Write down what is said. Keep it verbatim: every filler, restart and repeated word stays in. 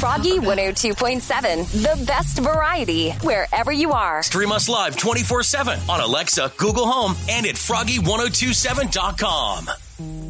Froggy one oh two point seven, the best variety, wherever you are. Stream us live twenty-four seven on Alexa, Google Home, and at froggy ten twenty-seven dot com.